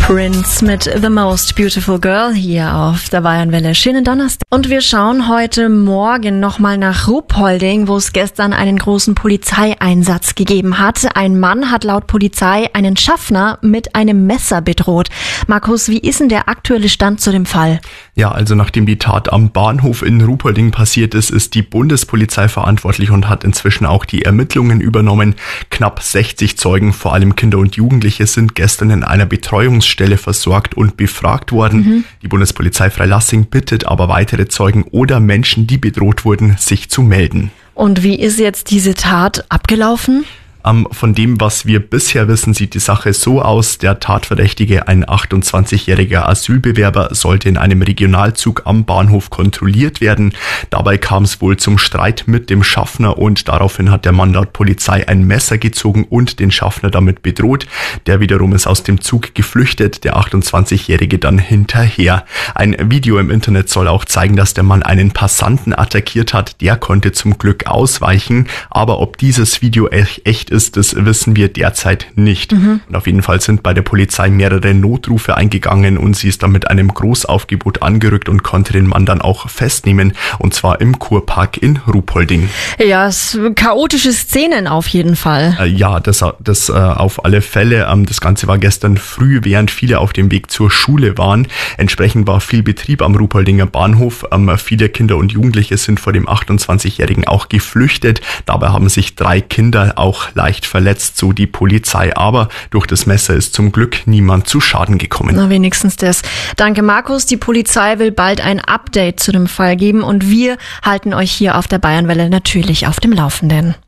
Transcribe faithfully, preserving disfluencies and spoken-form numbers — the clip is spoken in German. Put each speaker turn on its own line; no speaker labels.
Prince mit The Most Beautiful Girl hier auf der Bayernwelle. Schönen Donnerstag. Und wir schauen heute Morgen nochmal nach Ruhpolding, wo es gestern einen großen Polizeieinsatz gegeben hat. Ein Mann hat laut Polizei einen Schaffner mit einem Messer bedroht. Markus, wie ist denn der aktuelle Stand zu dem Fall?
Ja, also nachdem die Tat am Bahnhof in Ruhpolding passiert ist, ist die Bundespolizei verantwortlich und hat inzwischen auch die Ermittlungen übernommen. Knapp sechzig Zeugen, vor allem Kinder und Jugendliche, sind gestern in einer Betreuungsstelle versorgt und befragt worden. Mhm. Die Bundespolizei Freilassing bittet aber weitere Zeugen oder Menschen, die bedroht wurden, sich zu melden.
Und wie ist jetzt diese Tat abgelaufen?
Um, von dem, was wir bisher wissen, sieht die Sache so aus. Der Tatverdächtige, ein achtundzwanzigjähriger Asylbewerber, sollte in einem Regionalzug am Bahnhof kontrolliert werden. Dabei kam es wohl zum Streit mit dem Schaffner und daraufhin hat der Mann laut Polizei ein Messer gezogen und den Schaffner damit bedroht. Der wiederum ist aus dem Zug geflüchtet, der achtundzwanzigjährige dann hinterher. Ein Video im Internet soll auch zeigen, dass der Mann einen Passanten attackiert hat. Der konnte zum Glück ausweichen, aber ob dieses Video echt ist, das wissen wir derzeit nicht. Mhm. Und auf jeden Fall sind bei der Polizei mehrere Notrufe eingegangen und sie ist dann mit einem Großaufgebot angerückt und konnte den Mann dann auch festnehmen, und zwar im Kurpark in Ruhpolding.
Ja, es chaotische Szenen auf jeden Fall.
Äh, ja, das, das äh, auf alle Fälle. Ähm, das Ganze war gestern früh, während viele auf dem Weg zur Schule waren. Entsprechend war viel Betrieb am Ruhpoldinger Bahnhof. Ähm, viele Kinder und Jugendliche sind vor dem achtundzwanzigjährigen auch geflüchtet. Dabei haben sich drei Kinder auch leicht verletzt, so die Polizei. Aber durch das Messer ist zum Glück niemand zu Schaden gekommen.
Na, wenigstens das. Danke, Markus. Die Polizei will bald ein Update zu dem Fall geben und wir halten euch hier auf der Bayernwelle natürlich auf dem Laufenden.